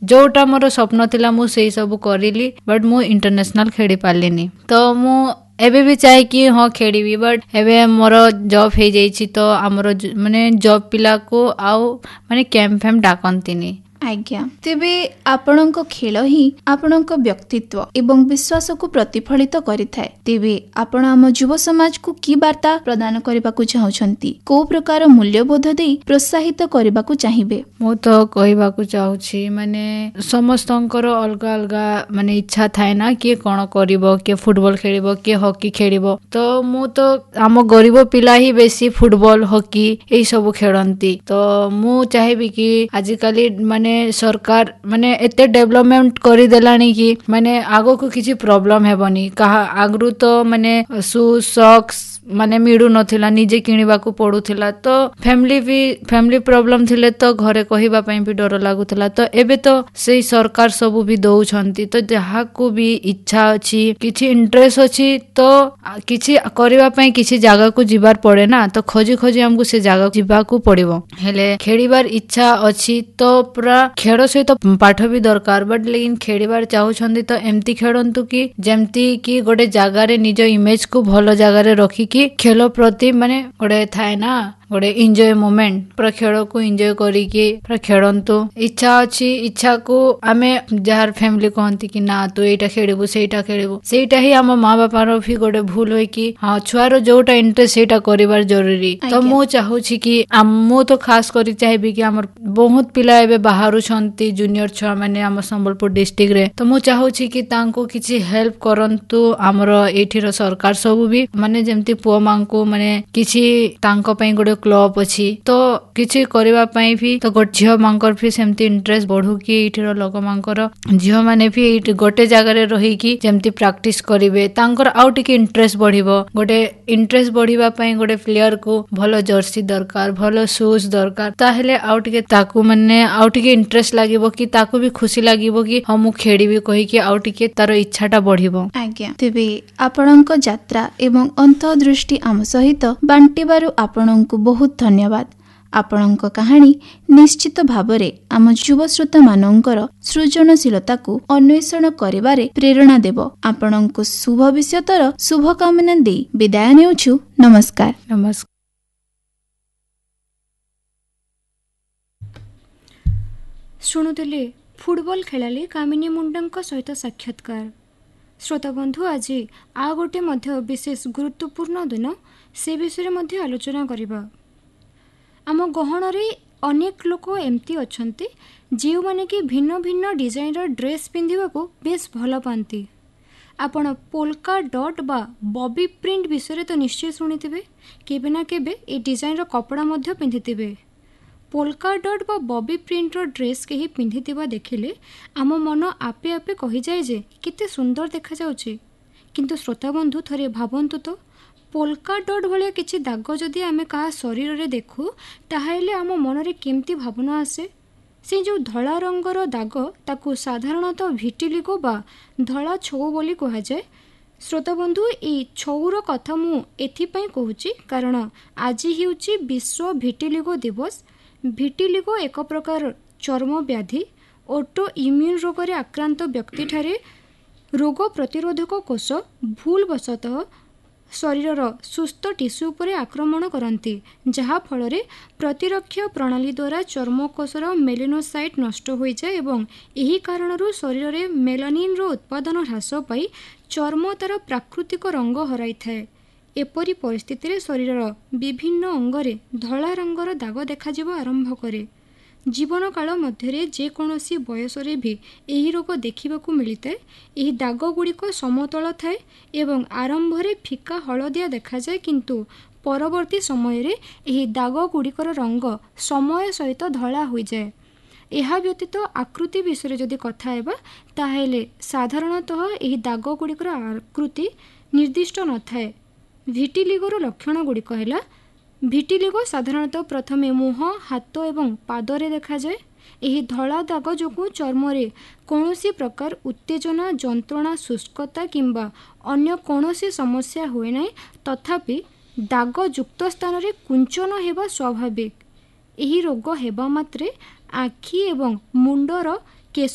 जोटा मोर स्वप्न थिला मु सेई सब करिली बट मु इंटरनेशनल खेली पारलिनी तो मु एबे भी चाहे कि हाँ खेलिबी बट एबे मोर जॉब हो जाइछि तो आमर माने जॉब पिला को आउ माने कैंप फैम डाकंतिनी। आज्ञा तेबे आपणक खेल ही आपणक व्यक्तित्व एवं विश्वास को प्रतिफलित करिथाय। तेबे आपण आम युव समाज को की वार्ता प्रदान करबाकू चाहुछंती को प्रकार मूल्यबोध देई प्रोत्साहित करबाकू चाहिबे? मु तो कहबाकू चाहूछि माने समस्तंकर अलगा अलगा माने इच्छा थाए ना कि कोन करिवो के फुटबॉल खेलिवो के हॉकी खेलिवो तो मु तो आम गरीब पिला ही बेसी फुटबॉल हॉकी एई सब खेलंती तो मु चाहेबी कि आजिकाली माने सरकार माने एते डेवलपमेंट करी देलानी कि माने आगो को किसी प्रॉब्लम हेबनी कहा आगरू तो माने शू सॉक्स माने मिडू नथिला निजे किनिबा को पडुथिला तो फैमिली प्रॉब्लम थिले तो घरे कहिबा पई भी डर लागुथिला तो एबे तो सेही सरकार सब भी दउछंती तो जहा को भी इच्छा अछि किछि इंटरेस्ट अछि तो किछि करिबा पई किछि जागा को जिबार पड़े ना तो खोजी खोजी हमको से जागा जिबा को पड़िबो हेले खेलिबार इच्छा अछि तो पूरा खेल सहित पाठ भी दरकार बट लेकिन खेलिबार चाहुछंती तो एमती खेलंतु कि जेमती कि गोटे जागा रे निज इमेज को भलो जागा रे रखी कि खेल प्रति माने गोटे थाए ना गोटे एंजॉय मोमेंट पूरा खेल को एंजॉय करिके पूरा खेलंतु इच्छा अछि इच्छा को आमे जार फैमिली कहंती कि ना तू एटा खेलिबु सेटा ही हम माँ बापा रो भी गोटे भूल होय कि हां छुआरो जोटा इंटरेस्ट सेटा करिवार जरूरी तो मु चाहूछि कि मु तो खास करी चाहेबी कि हमर बहुत पिला एबे बाहरु छंती जूनियर छुआ माने हम संबलपुर डिस्ट्रिक्ट रे तो मु चाहूछि कि तांको किछि हेल्प करंतु हमर एठिरो सरकार सब भी माने जेमती पुआ मांको माने किछि तांको पई गोटे क्लब अछि तो किछि करबा पई भी तो झियो मांकर भी सेमती इंटरेस्ट बढ़ू कि एठिरो लोक मांकर झियो माने भी एठी गोटे जागा रे रही कि जेमती प्रैक्टिस करिवे तांकर आउ टिके इंटरेस्ट बढ़िबो गोटे इंटरेस्ट बढ़िबा पई गोटे प्लेयर को भलो जर्सी दरकार भलो शूज दरकार ताहेले आउ टिके ताकू माने आउ टिके इंटरेस्ट लागिबो कि ताकू भी खुशी लागिबो कि हम खेलिबी कहि कि आउ टिके तार इच्छाटा बढ़िबो। आज्ञा तेबे आपणक यात्रा एवं अंतर्दृष्टि आम सहित बांटिबारु आपणक बहुत धन्यवाद। आपणक कहानी निश्चित भावरे आम युव श्रोता मानकर सृजनशीलता को अन्वेषण करिबारे प्रेरणा देव। आपणक शुभ भविष्यतर शुभकामना दे विदाय नेउछु। नमस्कार। नमस्कार। शुणुले फुटबॉल खेलाली कामिनी मुंडा सहित साक्षात्कार। श्रोता बंधु आज आ गोटे मध्य विशेष गुरुत्वपूर्ण दिन से विषय मध्य आलोचना करिबा। आम गहन रे अनेक लोक एमती अछंती जे माने कि भिन्न भिन्न डिजाइन ड्रेस पिंधिबा को बेस भल पाती। आपण पोल्का डॉट बा बॉबी प्रिंट विषय तो निश्चय शुणिथिबे केबे ना केबे ए डिजाइन कपड़ा मध्य पिंधिथिबे। पोल्का डॉट बा बॉबी प्रिंट ड्रेस कहीं पिंधिथिबा देखिले आम मन आपे आपे कहि जाए जे केते सुंदर देखा जाउछि। किंतु श्रोता बंधु थरे भाबंतु तो पोल्का डॉट भलिया किछि दाग जदि आमे का शरीर रे देखु ताहाइले आम मन रे केमती भावना आसे। से जो धला रंगर दाग ताकू साधारणतः भिटिलिगो बा धला छौ बोली कहा जाए। श्रोता बंधु ए छौर कथा मु एथिपई कहूची कारण आज हेउची विश्व भिटिलिगो दिवस। भिटिलिगो एक प्रकार चर्म व्याधि ऑटो इम्यून रोग रे आक्रांत व्यक्ति ठारे रोग प्रतिरोधक कोष भूलवशतः शरीर सुस्थ टिश्यू पर आक्रमण करती जहा फल प्रतिरक्षा प्रणाली द्वारा चर्मकोशर मेलानोसाइट नष्ट हो जाए एवं यही कारणरू शरीर में मेलानिन रो उत्पादन ह्रास पाई चर्म तार प्राकृतिक रंग हराई थाए। एपरी परिस्थिति रे शरीर विभिन्न अंगरे धला रंगर दाग देखाजिब आरंभ करे। जीवन काल मध्य जेकोसी बयस भी यही रोग देखा मिलता है। यही दाग गुड़िक समतल थाए एवं आरंभ में फिका हलदिया देखा जाए किंतु परवर्ती समय रे यही दाग गुड़िकर रंग समय सहित धला हो जाए। यह व्यतीत आकृति विषय जदि कथा हेबा ताहेले साधारणतः यही दाग गुड़िकर आकृति निर्दिष्ट न थाए। भिटिलिगोर लक्षण गुड़िक है भिटिलिगो साधारणतः प्रथमे मुह हाथ एवं पादरे देखा जाए। यही धला दाग जो चर्म रे कौनसी प्रकार उत्तेजना जंत्रणा शुष्कता किंबा अन्य कौनसी समस्या हुए नहीं तथापि दाग युक्त स्थान रे कुंचन हेबा स्वाभाविक। यही रोग हेबा मात्रे आखि एवं मुंडर